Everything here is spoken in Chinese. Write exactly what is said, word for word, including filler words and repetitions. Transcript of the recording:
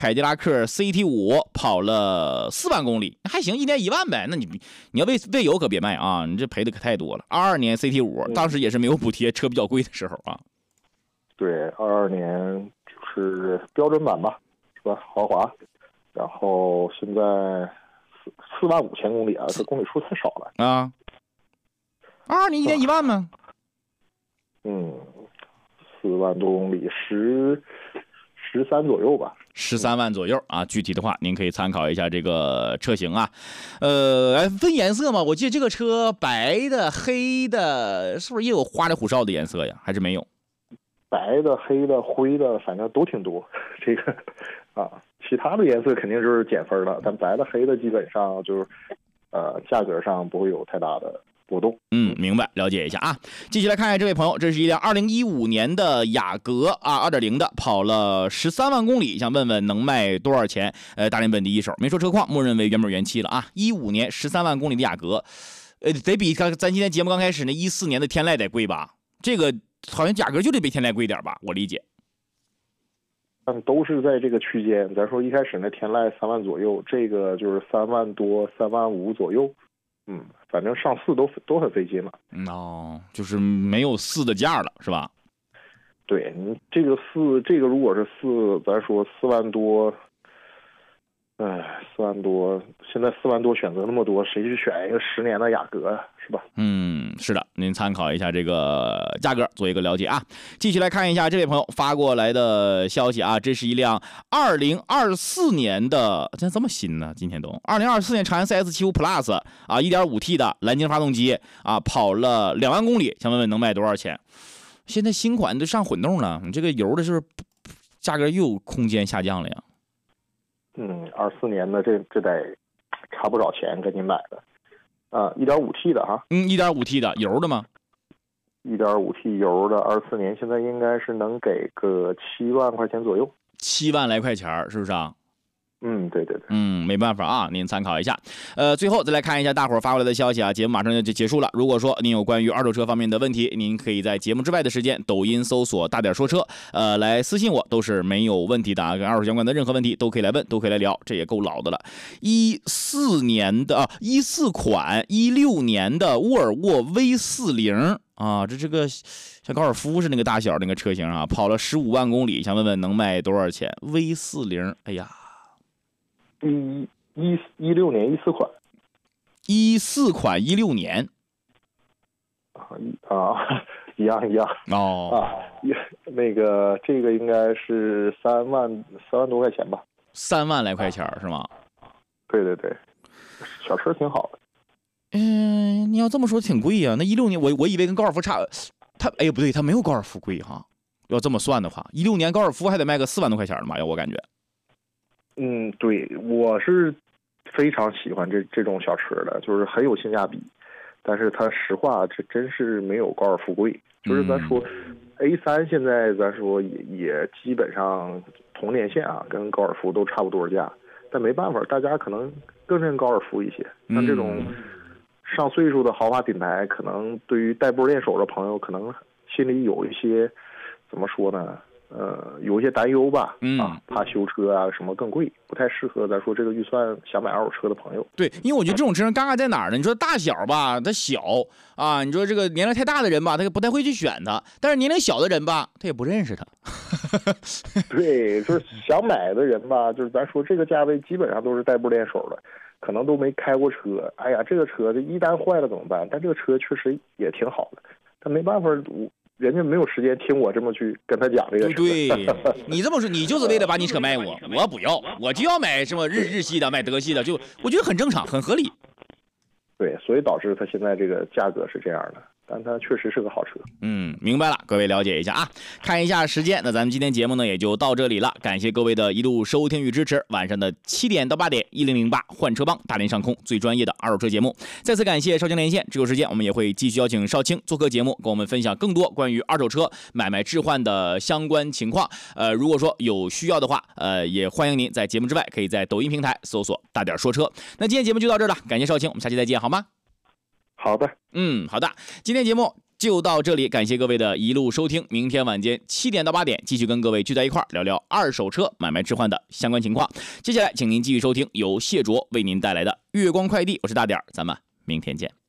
凯迪拉克 C T 五 跑了四万公里，还行，一年一万呗。那你你要为为油可别卖啊，你这赔的可太多了。二二年 C T 五 当时也是没有补贴，车比较贵的时候啊。 对，二二年就是标准版吧，是吧？豪华，然后现在四四万五千公里啊，这公里数太少了啊。二二年一年一万吗？ 嗯，四万多公里，十十三左右吧。 十三万左右啊，具体的话您可以参考一下这个车型啊。呃，分颜色吗？我记得这个车白的、黑的，是不是也有花里胡哨的颜色呀？还是没有？ 白的、黑的、灰的，反正都挺多。这个啊，其他的颜色肯定就是减分了，但白的、黑的基本上就是呃价格上不会有太大的波动。 嗯，明白，了解一下啊。继续来看一下这位朋友，这是一辆二零一五年的雅阁啊， 二点零 的，跑了十三万公里，想问问能卖多少钱？呃，大连本地一手，没说车况，默认为原本原漆了啊。一五年十三万公里的雅阁，呃，得比刚咱今天节目刚开始那一四年的天籁得贵吧？这个好像雅阁就得比天籁贵点吧？我理解。 但都是在这个区间，咱说一开始那天籁三万左右，这个就是三万多、三万五左右。嗯，反正上四都都很费劲了。 哦，就是没有四的价了，是吧？ 对，你这个四，这个如果是四，咱说四万多，哎，四万多，现在四万多选择那么多，谁去选一个十年的雅阁啊？是吧？ 嗯，是的，您参考一下这个价格，做一个了解啊。继续来看一下这位朋友发过来的消息啊，这是一辆二零二四年的，这这么新呢？今天都二零二四年长安 C S 七五 Plus 啊 ，一点五 T 的蓝鲸发动机啊，跑了两万公里，想问问能卖多少钱？现在新款都上混动了，你这个油的是不是价格又有空间下降了呀？ 嗯，二四年的这这得差不少钱给你买的。啊，一点五 T 的哈， 嗯，一点五 T 的油的吗？ 一点五 T 油的，二四年现在应该是能给个七万块钱左右， 七万来块钱，是不是啊？ 嗯，对对对， 嗯，没办法啊，您参考一下。呃，最后再来看一下大伙儿发过来的消息啊，节目马上就结束了。如果说您有关于二手车方面的问题，您可以在节目之外的时间，抖音搜索“大点说车”，呃，来私信我都是没有问题的啊。跟二手相关的任何问题都可以来问，都可以来聊，这也够老的了。一四年的啊，一四款，一六年的沃尔沃 V 四零啊，这这个像高尔夫是那个大小那个车型啊，跑了十五万公里，想问问能卖多少钱 ？V 四零，哎呀。 一一一六年一四款， 一四款一六年啊啊，一样一样哦啊，那个这个应该是三万三万多块钱吧， 三万来块钱是吗？ 对对对，小车挺好的。 嗯、呃，你要这么说挺贵呀、啊。那一六年我我以为跟高尔夫差，它哎不对，它没有高尔夫贵哈。要这么算的话，一六年高尔夫还得卖个四万多块钱的嘛，要我感觉。 嗯，对，我是非常喜欢这这种小车的，就是很有性价比，但是它实话，这真是没有高尔夫贵。就是咱说 A 三现在咱说也也基本上同年限啊，跟高尔夫都差不多价，但没办法，大家可能更认高尔夫一些。像这种上岁数的豪华品牌，可能对于带波练手的朋友，可能心里有一些怎么说呢？呃，有一些担忧吧， 嗯啊，怕修车啊什么更贵，不太适合咱说这个预算想买二手车的朋友。 对，因为我觉得这种车尴尬在哪儿呢？你说大小吧，它小啊，你说这个年龄太大的人吧，他不太会去选它；但是年龄小的人吧，他也不认识它。 对，就是想买的人吧，就是咱说这个价位基本上都是带步练手的，可能都没开过车。哎呀，这个车这一旦坏了怎么办？但这个车确实也挺好的，但没办法，人家没有时间听我这么去跟他讲这个车。 对，你这么说，你就是为了把你车卖我，我不要，我就要买什么日日系的，买德系的，就我觉得很正常，很合理。 对，所以导致它现在这个价格是这样的。但它确实是个好车。 嗯，明白了，各位了解一下啊。看一下时间，那咱们今天节目呢也就到这里了，感谢各位的一路收听与支持。晚上的七点到八点，一零零八换车帮，大连上空最专业的二手车节目。再次感谢少卿连线，之后时间我们也会继续邀请少卿做客节目，跟我们分享更多关于二手车买卖置换的相关情况。呃，如果说有需要的话，呃，也欢迎您在节目之外可以在抖音平台搜索大点说车。那今天节目就到这儿了，感谢少卿，我们下期再见好吗？ 好的， 嗯，好的。今天节目就到这里，感谢各位的一路收听。明天晚间七点到八点，继续跟各位聚在一块聊聊二手车买卖置换的相关情况。接下来，请您继续收听由谢卓为您带来的月光快递，我是大点儿，咱们明天见。